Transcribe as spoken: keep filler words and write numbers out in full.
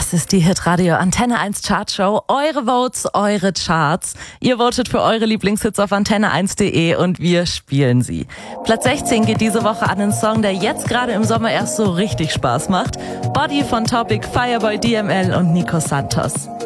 Das ist die Hitradio Antenne eins Chartshow. Eure Votes, eure Charts. Ihr votet für eure Lieblingshits auf antenne eins punkt de und wir spielen sie. Platz sechzehn geht diese Woche an einen Song, der jetzt gerade im Sommer erst so richtig Spaß macht. Body von Topic, Fireboy, D M L und Nico Santos.